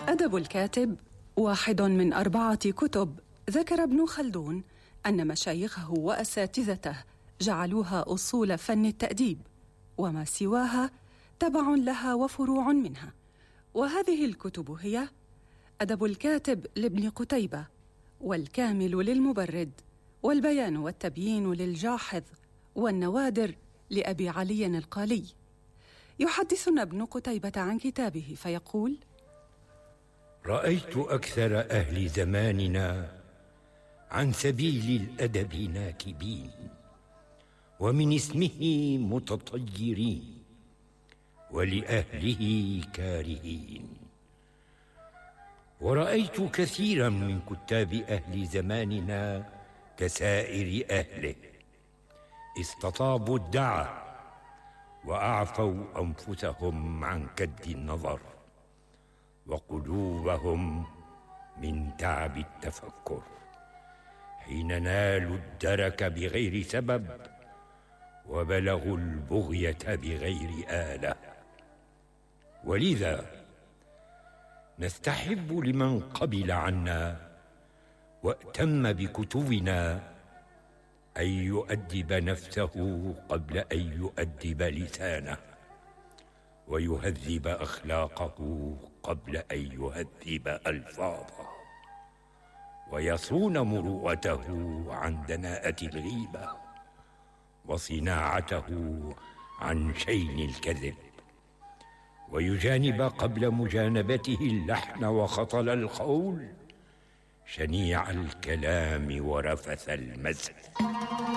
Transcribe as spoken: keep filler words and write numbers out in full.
أدب الكاتب واحد من أربعة كتب ذكر ابن خلدون أن مشايخه وأساتذته جعلوها أصول فن التأديب، وما سواها تبع لها وفروع منها. وهذه الكتب هي أدب الكاتب لابن قتيبة، والكامل للمبرد، والبيان والتبيين للجاحظ، والنوادر لأبي علي القالي. يحدثنا ابن قتيبة عن كتابه فيقول: رأيت أكثر أهل زماننا عن سبيل الأدب ناكبين، ومن اسمه متطيرين، ولأهله كارهين. ورأيت كثيرا من كتاب أهل زماننا كسائر أهله استطابوا الدعى وأعفوا أنفسهم عن كد النظر، وقلوبهم من تعب التفكر، حين نالوا الدرك بغير سبب وبلغوا البغية بغير آلة. ولذا نستحب لمن قبل عنا وأتم بكتبنا أن يؤدب نفسه قبل أن يؤدب لسانه، ويهذب أخلاقه قبل أن يهذب ألفاظه، ويصون مروءته عن دناءة الغيبة، وصناعته عن شين الكذب، ويجانب قبل مجانبته اللحن وخطل القول، شنيع الكلام ورفث المزح.